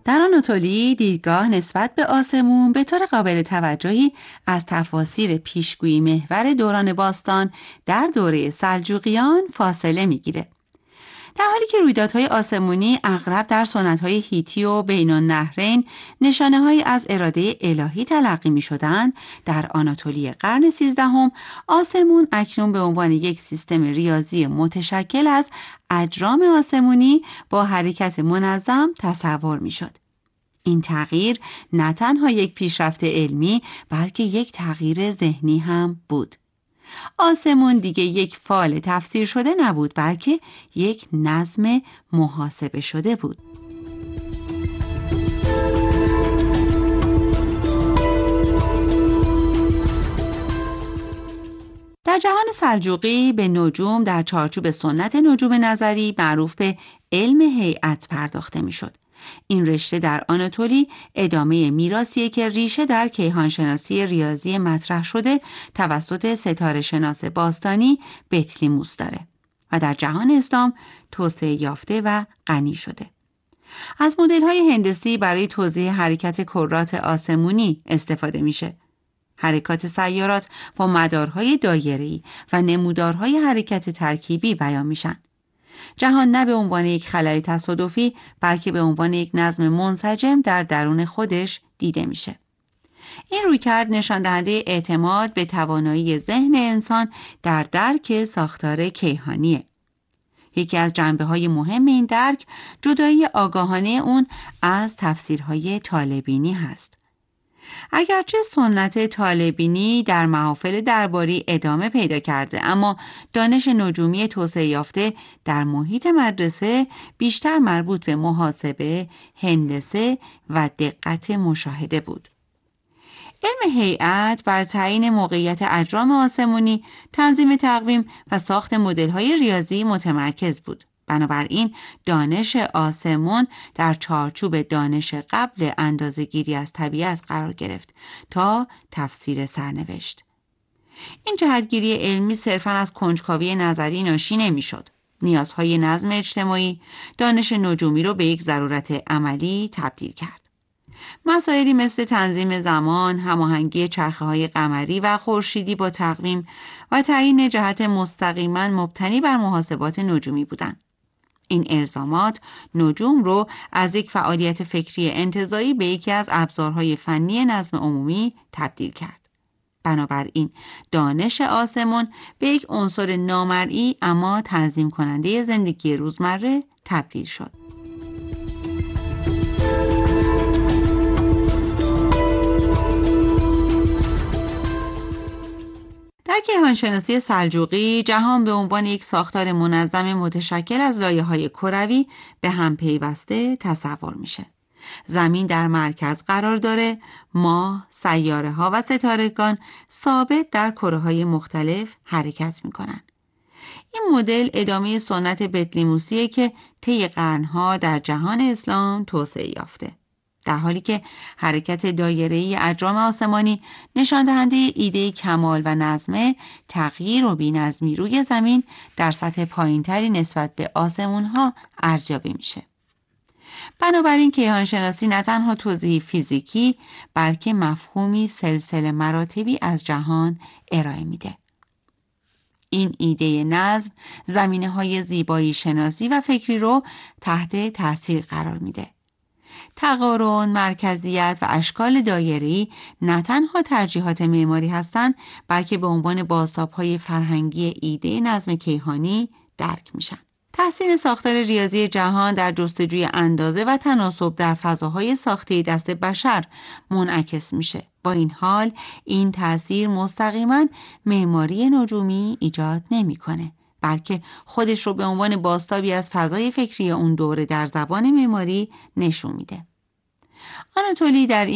در آناتولی دیدگاه نسبت به آسمون به طور قابل توجهی از تفاسیر پیشگویی محور دوران باستان در دوره سلجوقیان فاصله میگیره. در حالی که رویدادهای آسمونی اغلب در سنت‌های هیتی و بین النهرین نشانه‌هایی از اراده الهی تلقی می‌شدند، در آناتولی قرن 13 آسمون اکنون به عنوان یک سیستم ریاضی متشکل از اجرام آسمونی با حرکت منظم تصور می‌شد. این تغییر نه تنها یک پیشرفت علمی بلکه یک تغییر ذهنی هم بود. آسمون دیگه یک فال تفسیر شده نبود بلکه یک نظم محاسبه شده بود. در جهان سلجوقی به نجوم در چارچوب سنت نجوم نظری معروف به علم هیئت پرداخته میشد. این رشته در آناتولی ادامه میراثیه که ریشه در کیهانشناسی ریاضی مطرح شده توسط ستاره شناس باستانی بطلیموس داره و در جهان اسلام توسعه یافته و غنی شده. از مدل‌های هندسی برای توضیح حرکت کرات آسمونی استفاده میشه. حرکات سیارات با مدارهای دایره‌ای و نمودارهای حرکت ترکیبی بیان میشن. جهان نه به عنوان یک خلای تصادفی بلکه به عنوان یک نظم منسجم در درون خودش دیده میشه. این رویکرد نشان دهنده اعتماد به توانایی ذهن انسان در درک ساختار کیهانیه. یکی از جنبه‌های مهم این درک جدایی آگاهانه اون از تفسیرهای طالع‌بینی هست. اگرچه سنت طالع‌بینی در محافل درباری ادامه پیدا کرده، اما دانش نجومی توسعه یافته در محیط مدرسه بیشتر مربوط به محاسبه، هندسه و دقت مشاهده بود. علم هیئت بر تعیین موقعیت اجرام آسمونی، تنظیم تقویم و ساخت مدل‌های ریاضی متمرکز بود. بنابراین دانش آسمون در چارچوب دانش قبل اندازه‌گیری از طبیعت قرار گرفت تا تفسیر سرنوشت. این جهتگیری علمی صرفاً از کنجکاوی نظری ناشی نمی‌شد. نیازهای نظم اجتماعی دانش نجومی رو به یک ضرورت عملی تبدیل کرد. مسائلی مثل تنظیم زمان، هماهنگی چرخه‌های قمری و خورشیدی با تقویم و تعیین جهت مستقیما مبتنی بر محاسبات نجومی بودند. این الزامات نجوم رو از یک فعالیت فکری انتزاعی به یکی از ابزارهای فنی نظم عمومی تبدیل کرد. بنابراین دانش آسمون به یک عنصر نامرئی اما تنظیم کننده زندگی روزمره تبدیل شد. در کیهانشناسی سلجوقی جهان به عنوان یک ساختار منظم متشکل از لایه‌های کروی به هم پیوسته تصور میشه. زمین در مرکز قرار داره، ماه، سیاره‌ها و ستارگان ثابت در کره‌های مختلف حرکت میکنن. این مدل ادامه سنت بطلیموسیه که طی قرنها در جهان اسلام توسعه یافته. در حالی که حرکت دایره‌ای اجرام آسمانی نشان دهنده ایده کمال و نظمه، تغییر و بی‌نظمی روی زمین در سطح پایین‌تری نسبت به آسمون‌ها ارزیابی میشه. بنابراین کیهانشناسی نه تنها توضیحی فیزیکی بلکه مفهومی سلسله مراتبی از جهان ارائه میده. این ایده نظم زمینه‌های زیبایی شناسی و فکری رو تحت تاثیر قرار میده. تقارن، مرکزیت و اشکال دایره‌ای نه تنها ترجیحات معماری هستند بلکه به عنوان بازتاب‌های فرهنگی ایده نظم کیهانی درک میشن. تحسین ساختار ریاضی جهان در جستجوی اندازه و تناسب در فضاهای ساخته دست بشر منعکس میشه. با این حال این تأثیر مستقیما معماری نجومی ایجاد نمیکنه، بلکه خودش رو به عنوان بازتابی از فضای فکری اون دوره در زبان معماری نشون میده. آناتولی در